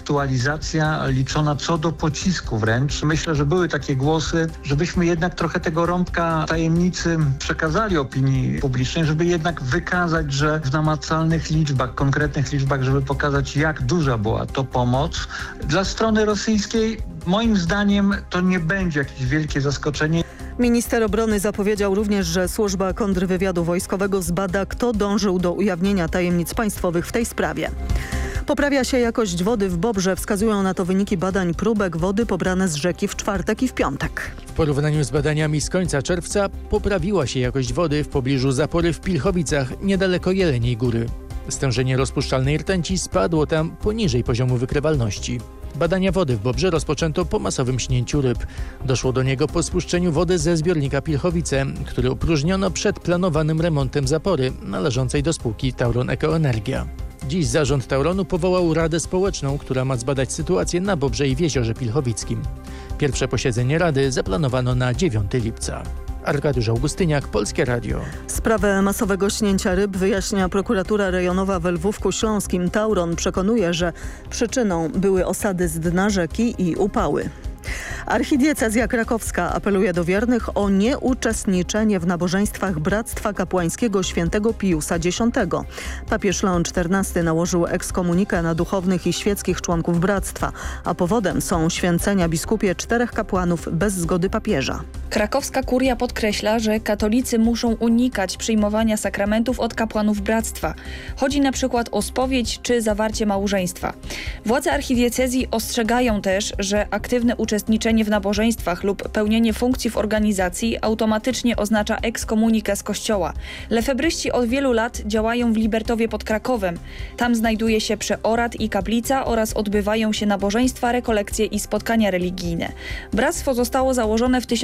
aktualizacja liczona co do pocisku wręcz. Myślę, że były takie głosy, żebyśmy jednak trochę tego rąbka tajemnicy przekazali opinii publicznej, żeby jednak wykazać, że w namacalnych liczbach, konkretnych liczbach, żeby pokazać, jak duża była to pomoc. Dla strony rosyjskiej moim zdaniem to nie będzie jakieś wielkie zaskoczenie. Minister obrony zapowiedział również, że służba kontrwywiadu wojskowego zbada, kto dążył do ujawnienia tajemnic państwowych w tej sprawie. Poprawia się jakość wody w Bobrze, wskazują na to wyniki badań próbek wody pobrane z rzeki w czwartek i w piątek. W porównaniu z badaniami z końca czerwca poprawiła się jakość wody w pobliżu zapory w Pilchowicach, niedaleko Jeleniej Góry. Stężenie rozpuszczalnej rtęci spadło tam poniżej poziomu wykrywalności. Badania wody w Bobrze rozpoczęto po masowym śnięciu ryb. Doszło do niego po spuszczeniu wody ze zbiornika Pilchowice, który opróżniono przed planowanym remontem zapory należącej do spółki Tauron Ekoenergia. Dziś zarząd Tauronu powołał Radę Społeczną, która ma zbadać sytuację na Bobrze i w Jeziorze Pilchowickim. Pierwsze posiedzenie Rady zaplanowano na 9 lipca. Arkadiusz Augustyniak, Polskie Radio. Sprawę masowego śnięcia ryb wyjaśnia prokuratura rejonowa we Lwówku Śląskim. Tauron przekonuje, że przyczyną były osady z dna rzeki i upały. Archidiecezja krakowska apeluje do wiernych o nieuczestniczenie w nabożeństwach Bractwa Kapłańskiego Świętego Piusa X. Papież Leon XIV nałożył ekskomunikę na duchownych i świeckich członków bractwa, a powodem są święcenia biskupie 4 kapłanów bez zgody papieża. Krakowska kuria podkreśla, że katolicy muszą unikać przyjmowania sakramentów od kapłanów bractwa. Chodzi na przykład o spowiedź czy zawarcie małżeństwa. Władze archidiecezji ostrzegają też, że aktywne uczestniczenie w nabożeństwach lub pełnienie funkcji w organizacji automatycznie oznacza ekskomunikę z kościoła. Lefebryści od wielu lat działają w Libertowie pod Krakowem. Tam znajduje się przeorat i kaplica oraz odbywają się nabożeństwa, rekolekcje i spotkania religijne. Bractwo zostało założone w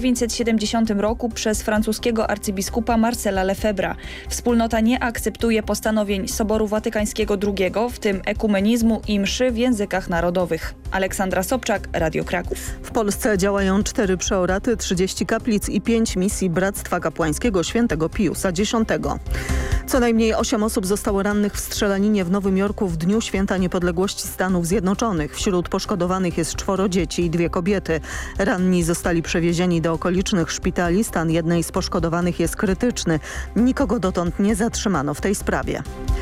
1970 roku przez francuskiego arcybiskupa Marcela Lefebvra. Wspólnota nie akceptuje postanowień Soboru Watykańskiego II, w tym ekumenizmu i mszy w językach narodowych. Aleksandra Sobczak, Radio Kraków. W Polsce działają 4 przeoraty, 30 kaplic i 5 misji Bractwa Kapłańskiego Świętego Piusa X. Co najmniej 8 osób zostało rannych w strzelaninie w Nowym Jorku w dniu Święta Niepodległości Stanów Zjednoczonych. Wśród poszkodowanych jest 4 dzieci i 2 kobiety. Ranni zostali przewiezieni do okolicznych szpitali. Stan jednej z poszkodowanych jest krytyczny. Nikogo dotąd nie zatrzymano w tej sprawie.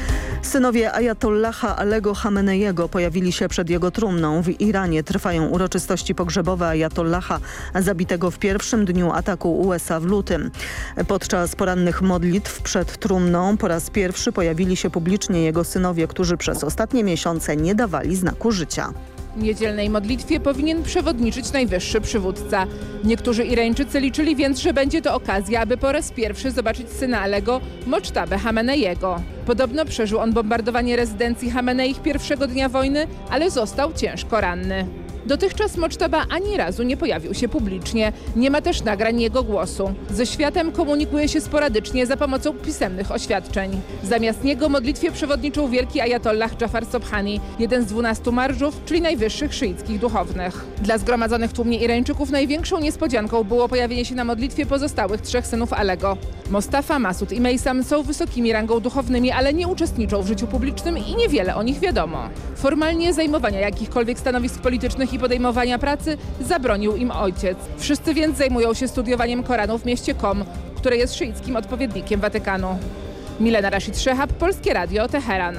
Synowie ajatollaha Alego Chameneiego pojawili się przed jego trumną. W Iranie trwają uroczystości pogrzebowe ajatollaha zabitego w pierwszym dniu ataku USA w lutym. Podczas porannych modlitw przed trumną po raz pierwszy pojawili się publicznie jego synowie, którzy przez ostatnie miesiące nie dawali znaku życia. Niedzielnej modlitwie powinien przewodniczyć najwyższy przywódca. Niektórzy Irańczycy liczyli więc, że będzie to okazja, aby po raz pierwszy zobaczyć syna Alego, Moctabę Chameneiego. Podobno przeżył on bombardowanie rezydencji Chameneich pierwszego dnia wojny, ale został ciężko ranny. Dotychczas Moctaba ani razu nie pojawił się publicznie. Nie ma też nagrań jego głosu. Ze światem komunikuje się sporadycznie za pomocą pisemnych oświadczeń. Zamiast niego modlitwie przewodniczył wielki ajatollah Jafar Sobhani, jeden z 12 marżów, czyli najwyższych szyickich duchownych. Dla zgromadzonych tłumnie Irańczyków największą niespodzianką było pojawienie się na modlitwie pozostałych 3 synów Alego. Mostafa, Masud i Mejsam są wysokimi rangą duchownymi, ale nie uczestniczą w życiu publicznym i niewiele o nich wiadomo. Formalnie zajmowania jakichkolwiek stanowisk politycznych i podejmowania pracy zabronił im ojciec. Wszyscy więc zajmują się studiowaniem Koranu w mieście Qom, które jest szyickim odpowiednikiem Watykanu. Milena Rashid Szehab, Polskie Radio, Teheran.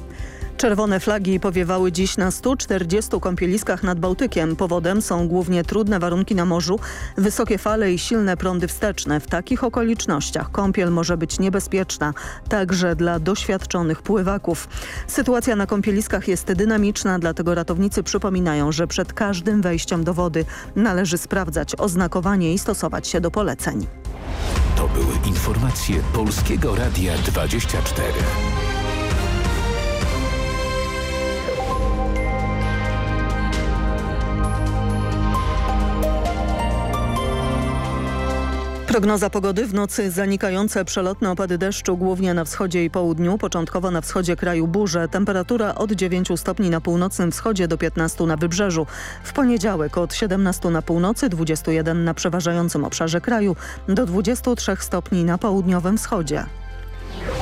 Czerwone flagi powiewały dziś na 140 kąpieliskach nad Bałtykiem. Powodem są głównie trudne warunki na morzu, wysokie fale i silne prądy wsteczne. W takich okolicznościach kąpiel może być niebezpieczna, także dla doświadczonych pływaków. Sytuacja na kąpieliskach jest dynamiczna, dlatego ratownicy przypominają, że przed każdym wejściem do wody należy sprawdzać oznakowanie i stosować się do poleceń. To były informacje Polskiego Radia 24. Prognoza pogody: w nocy zanikające przelotne opady deszczu, głównie na wschodzie i południu. Początkowo na wschodzie kraju burze. Temperatura od 9 stopni na północnym wschodzie do 15 na wybrzeżu. W poniedziałek od 17 na północy, 21 na przeważającym obszarze kraju do 23 stopni na południowym wschodzie.